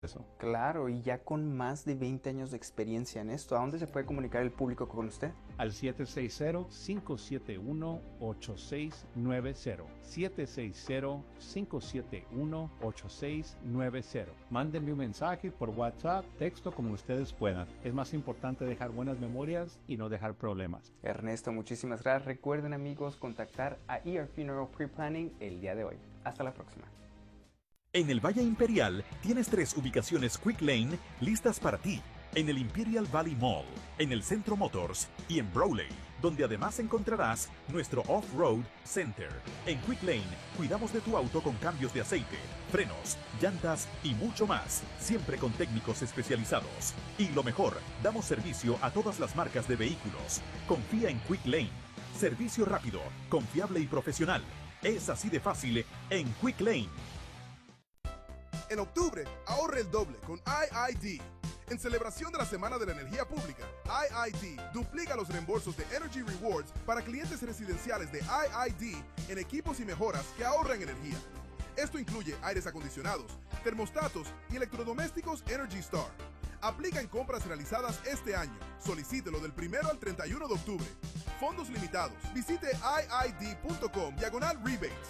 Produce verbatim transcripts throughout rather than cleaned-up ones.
eso. Claro, y ya con más de veinte años de experiencia en esto, ¿a dónde se puede comunicar el público con usted? Al siete seis cero, cinco siete uno, ocho seis nueve cero. siete seis cero, cinco siete uno, ocho seis nueve cero. Mándenme un mensaje por WhatsApp, texto, como ustedes puedan. Es más importante dejar buenas memorias y no dejar problemas. Ernesto, muchísimas gracias. Recuerden, amigos, contactar a E R Funeral Pre-Planning el día de hoy. Hasta la próxima. En el Valle Imperial tienes tres ubicaciones Quick Lane listas para ti. En el Imperial Valley Mall, en el Centro Motors y en Brawley, donde además encontrarás nuestro Off-Road Center. En Quick Lane cuidamos de tu auto con cambios de aceite, frenos, llantas y mucho más, siempre con técnicos especializados. Y lo mejor, damos servicio a todas las marcas de vehículos. Confía en Quick Lane. Servicio rápido, confiable y profesional. Es así de fácil en Quick Lane. En octubre, ahorre el doble con I I D. En celebración de la Semana de la Energía Pública, I I D duplica los reembolsos de Energy Rewards para clientes residenciales de I I D en equipos y mejoras que ahorran energía. Esto incluye aires acondicionados, termostatos y electrodomésticos Energy Star. Aplica en compras realizadas este año. Solicítelo del primero al treinta y uno de octubre. Fondos limitados. Visite I I D punto com diagonal rebates.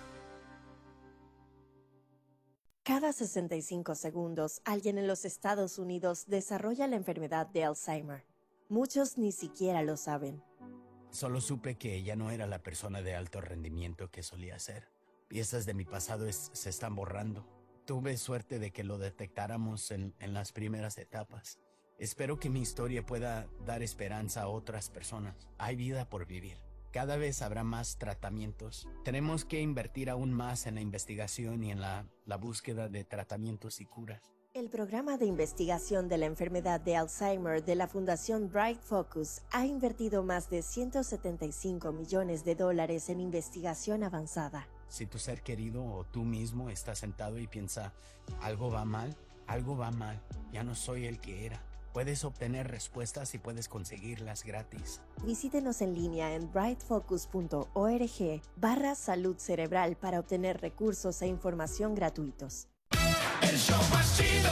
Cada sesenta y cinco segundos, alguien en los Estados Unidos desarrolla la enfermedad de Alzheimer. Muchos ni siquiera lo saben. Solo supe que ella no era la persona de alto rendimiento que solía ser. Piezas de mi pasado es, se están borrando. Tuve suerte de que lo detectáramos en, en las primeras etapas. Espero que mi historia pueda dar esperanza a otras personas. Hay vida por vivir. Cada vez habrá más tratamientos. Tenemos que invertir aún más en la investigación y en la, la búsqueda de tratamientos y curas. El programa de investigación de la enfermedad de Alzheimer de la Fundación Bright Focus ha invertido más de ciento setenta y cinco millones de dólares en investigación avanzada. Si tu ser querido o tú mismo estás sentado y piensa, algo va mal, algo va mal, ya no soy el que era. Puedes obtener respuestas y puedes conseguirlas gratis. Visítenos en línea en brightfocus punto org barra salud cerebral para obtener recursos e información gratuitos. El show más chido.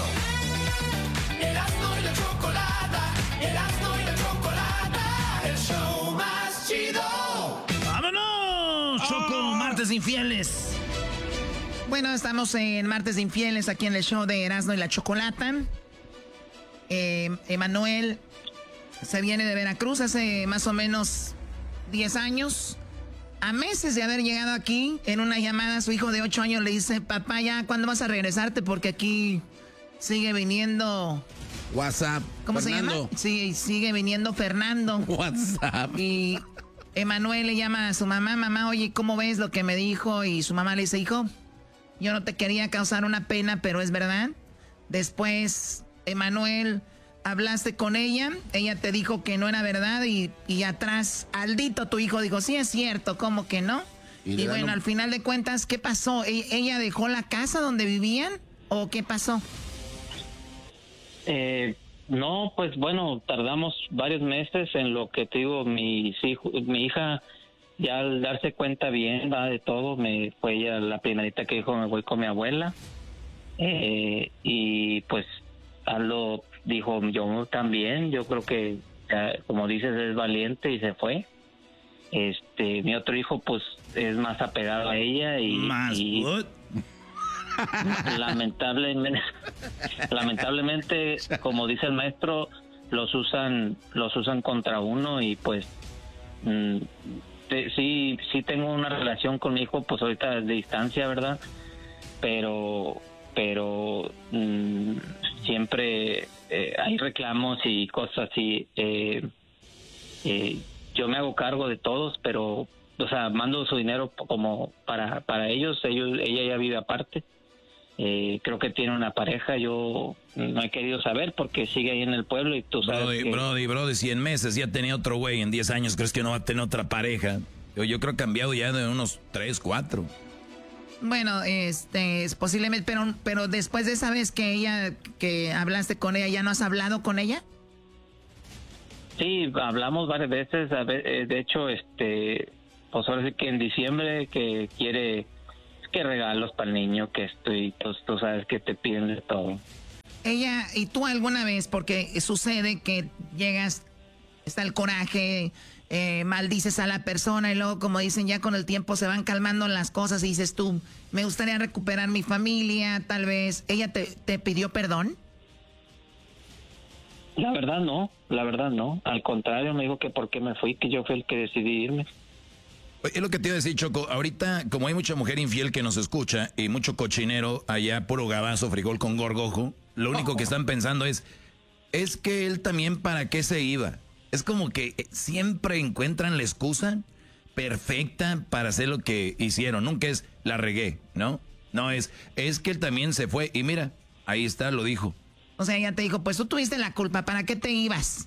Erasmo y la chocolata. Erasmo y la chocolata. El show más chido. ¡Vámonos! Choco, oh. Martes Infieles. Bueno, estamos en Martes de Infieles aquí en el show de Erasmo y la Chocolata. Eh, Emanuel se viene de Veracruz hace más o menos diez años. A meses de haber llegado aquí, en una llamada, su hijo de ocho años le dice, papá, ¿ya cuándo vas a regresarte? Porque aquí sigue viniendo... WhatsApp. ¿Cómo Fernando. se llama? Sí, sigue viniendo Fernando. WhatsApp. Y Emanuel le llama a su mamá, mamá, oye, ¿cómo ves lo que me dijo? Y su mamá le dice, hijo, yo no te quería causar una pena, pero es verdad. Después... Emanuel, hablaste con ella, ella te dijo que no era verdad y, y atrás Aldito, tu hijo, dijo, sí es cierto, ¿cómo que no? Y, y bueno, no... al final de cuentas, ¿qué pasó? ¿E- ¿Ella dejó la casa donde vivían o qué pasó? Eh, no, pues bueno, tardamos varios meses en lo que te digo, mis hijos, mi hija ya al darse cuenta bien, va de todo, me fue ella la primerita que dijo, me voy con mi abuela, eh, y pues Aldo dijo, yo también, yo creo que, como dices, es valiente y se fue. Este, mi otro hijo, pues, es más apegado a ella y... ¿Más y lamentablemente, lamentablemente, como dice el maestro, los usan, los usan contra uno y pues, mm, te, sí, sí tengo una relación con mi hijo, pues ahorita de distancia, ¿verdad? Pero... pero mmm, siempre eh, hay reclamos y cosas así. Eh, eh, yo me hago cargo de todos, pero, o sea, mando su dinero como para para ellos. Ellos ella ya vive aparte. Eh, creo que tiene una pareja. Yo no he querido saber porque sigue ahí en el pueblo y tú sabes Brody, que... Brody, Brody, si en meses ya tenía otro güey, en diez años, ¿crees que no va a tener otra pareja? Yo, yo creo que ha cambiado ya de unos tres, cuatro. Bueno, este, es posiblemente, pero, pero después de esa vez que ella, que hablaste con ella, ¿ya no has hablado con ella? Sí, hablamos varias veces, a ver, de hecho, este, pues ahora sí que en diciembre que quiere, que regalos para el niño, que estoy, pues tú sabes que te piden de todo. ella, y tú alguna vez, porque sucede que llegas, está el coraje, eh, maldices a la persona y luego, como dicen, ya con el tiempo se van calmando las cosas y dices tú, me gustaría recuperar mi familia, tal vez. ¿Ella te, te pidió perdón? La verdad no, la verdad no. Al contrario, me dijo que por qué me fui, que yo fui el que decidí irme. Es lo que te iba a decir, Choco. Ahorita, como hay mucha mujer infiel que nos escucha y mucho cochinero allá, puro gabazo, frijol con gorgojo, lo único que están pensando es, es que él también para qué se iba. Es como que siempre encuentran la excusa perfecta para hacer lo que hicieron. Nunca es la regué, ¿no? No es, es que él también se fue y mira, ahí está, lo dijo. O sea, ella te dijo, pues tú tuviste la culpa, ¿para qué te ibas?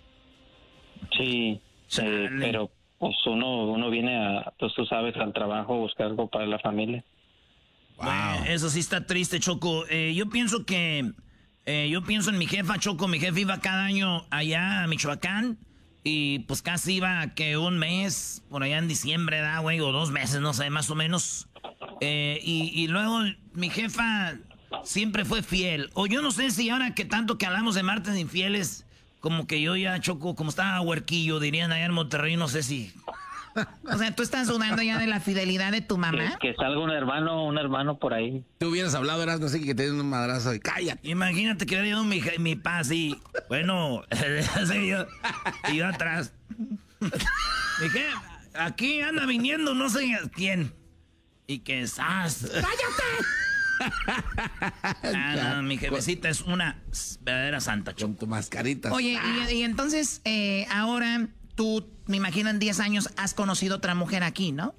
Sí, eh, pero pues uno uno viene a, pues tú sabes, al trabajo a buscar algo para la familia. Wow. Eso sí está triste, Choco. Eh, yo pienso que... Eh, yo pienso en mi jefa, Choco. Mi jefa iba cada año allá a Michoacán. Y pues casi iba que un mes, por allá en diciembre, ¿da, güey? O dos meses, no sé, más o menos. Eh, y, y luego mi jefa siempre fue fiel. O yo no sé si ahora que tanto que hablamos de martes infieles, como que yo ya, Choco, como estaba huerquillo, dirían allá en Monterrey, no sé si... O sea, ¿tú estás dudando ya de la fidelidad de tu mamá? Que, que salga un hermano, un hermano por ahí. Tú hubieras hablado, eras no sé, que te den un madrazo y cállate. Imagínate que hubiera ido mi, mi paz y, bueno, así yo, y yo atrás. Dije, aquí anda viniendo no sé quién. Y que estás. ¡Cállate! Ah, no, mi jefecita es una verdadera santa, Choco. Con tu mascarita. Oye, y, y entonces, eh, ahora tú, me imagino en diez años has conocido otra mujer aquí, ¿no?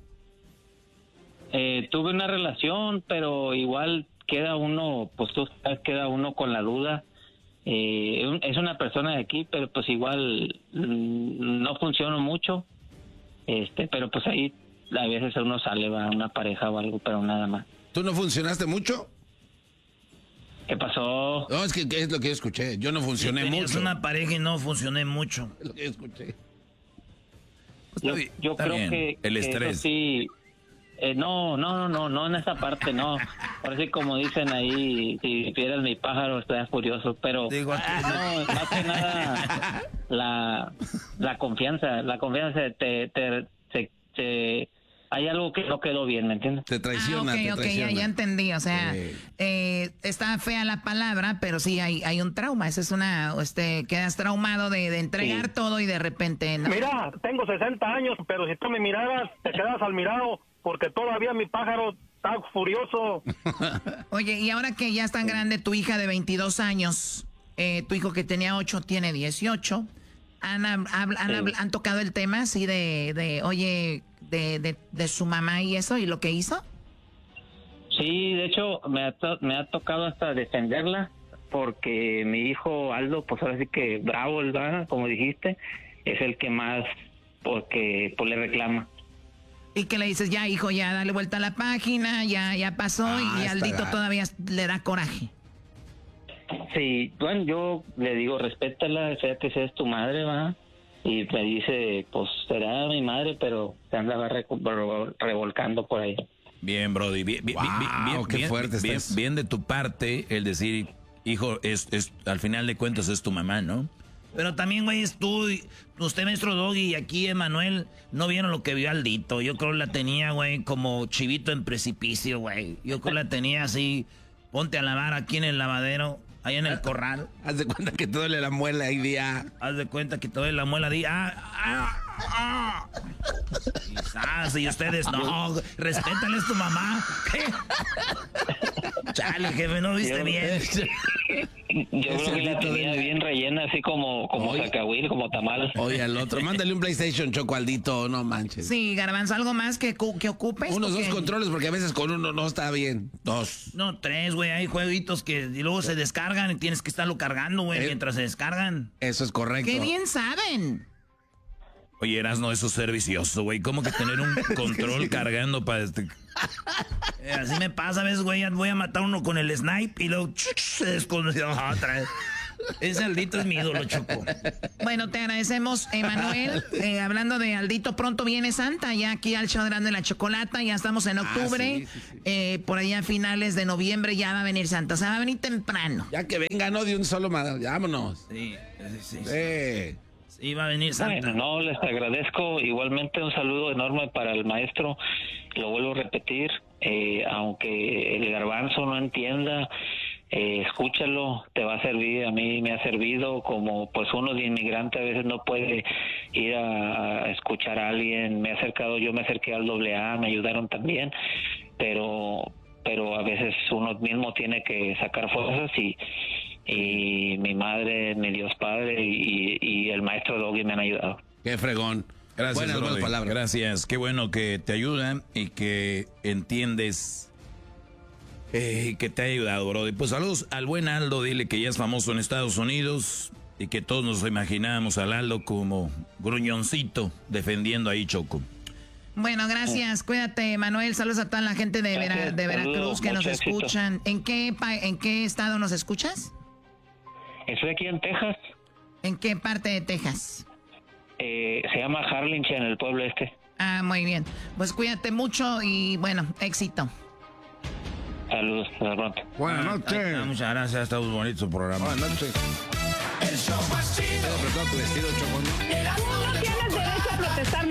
Eh, tuve una relación, pero igual queda uno, pues tú sabes, queda uno con la duda. Eh, es una persona de aquí, pero pues igual mm, no funciona mucho. Este, pero pues ahí a veces uno sale, va a una pareja o algo, pero nada más. ¿Tú no funcionaste mucho? ¿Qué pasó? No, es que es lo que yo escuché. Yo no funcioné sí, mucho. una pareja y no funcioné mucho. Es lo que yo escuché. Yo, yo creo bien. que El que estrés. eso sí. Eh, no, no, no, no, no en esa parte, no. Por así como dicen ahí, si vieras mi pájaro, estaría furioso. Pero Digo, no, más que nada la, la confianza, la confianza te, te, te, te- hay algo que no quedó bien, ¿me entiendes? Te traiciona, ah, ok, te ok, traiciona. ya, ya entendí. O sea, Sí. eh, está fea la palabra, pero sí hay, hay un trauma. Esa es una, este, quedas traumado de, de entregar Sí. todo y de repente no. Mira, tengo sesenta años, pero si tú me miraras, te quedas al mirado, porque todavía mi pájaro está furioso. Oye, y ahora que ya es tan grande tu hija de veintidós años, eh, tu hijo que tenía ocho tiene dieciocho, ¿han, hab- hab- han, Sí. hab- han tocado el tema así de, de oye, de, de, de su mamá y eso y lo que hizo? Sí, de hecho, me ha, to- me ha tocado hasta defenderla, porque mi hijo Aldo, pues ahora sí que bravo, ¿verdad? Como dijiste, es el que más, porque pues le reclama. Y que le dices, ya hijo, ya dale vuelta a la página, ya, ya pasó, Ah, y está Aldito gacho. todavía le da coraje. Sí, bueno, yo le digo, respétala, sea que seas tu madre, va. Y me dice, pues será mi madre, pero se andaba reco- revol- revolcando por ahí. Bien, Brody. Bien, bien, Wow, bien, bien, qué bien, fuerte bien, estás. bien de tu parte el decir, hijo, es, es, al final de cuentas es tu mamá, ¿no? Pero también, güey, es tú, y- usted, maestro Doggy, y aquí Emanuel, no vieron lo que vio Aldito. Yo creo que la tenía, güey, como chivito en precipicio, güey. Yo creo que la tenía así, ponte a lavar aquí en el lavadero, allá en el corral. Haz de cuenta que te duele la muela y día. Haz de cuenta que te doy la muela de... Ah, ah, ah. Quizás, y ustedes, no, respétale a tu mamá. ¿Qué? Chale, jefe, no viste Yo- bien. Yo creo que la Aldito tenía de- bien rellena, así como, como Oye. cacahuil, como tamal. Oye, al otro. Mándale un PlayStation, Choco, Aldito, no manches. Sí, Garbanzo, ¿algo más que, cu- que ocupes? Unos dos Porque- controles, porque a veces con uno no está bien. Dos. No, tres, güey, hay jueguitos que y luego se descargan y tienes que estarlo cargando, güey, Eh. mientras se descargan. Eso es correcto. ¡Qué bien saben! Oye, Erasno, eso es ser vicioso, güey. ¿Cómo que tener un control cargando para este... Eh, así me pasa a veces, güey, voy a matar uno con el snipe y luego chuch, se desconoció otra vez. Ese Aldito es mi ídolo, Choco. Bueno, te agradecemos, Emanuel. Eh, hablando de Aldito, pronto viene Santa, ya aquí al show de Erasmo y la Chocolata, ya estamos en octubre. Ah, sí, sí, sí. Eh, por allá a finales de noviembre ya va a venir Santa, o sea, va a venir temprano. Ya que venga, no de un solo, vámonos. Sí, sí, sí. sí. Sí, va a venir Santa. Bueno, no, les agradezco. Igualmente un saludo enorme para el maestro. Lo vuelvo a repetir, eh, aunque el garbanzo no entienda, eh, escúchalo, te va a servir. A mí me ha servido, como pues uno de inmigrante a veces no puede ir a, a escuchar a alguien. Me he acercado, yo me acerqué al doble A, me ayudaron también, pero pero a veces uno mismo tiene que sacar fuerzas y y mi madre, mi Dios Padre y, y el maestro Doggy me han ayudado. Qué fregón. Gracias, buenas, buenas palabras. Gracias, qué bueno que te ayudan y que entiendes eh, que te ha ayudado, Brody. Pues saludos al buen Aldo, dile que ya es famoso en Estados Unidos y que todos nos imaginábamos al Aldo como gruñoncito defendiendo ahí, Choco. Bueno, gracias. Cuídate, Manuel. Saludos a toda la gente de, Vera, de Veracruz que nos escuchan. ¿En qué, ¿En qué estado nos escuchas? Estoy aquí en Texas. ¿En qué parte de Texas? Eh, se llama Harlingen, el pueblo este. Ah, muy bien. Pues cuídate mucho y, bueno, éxito. Saludos, hasta pronto. Buenas noches. Muchas gracias, está muy bonito su programa. Buenas noches. El show más chido. Tu vestido, Choco, ¿no? Erasmo y la Chocolata. Tienes derecho a protestar.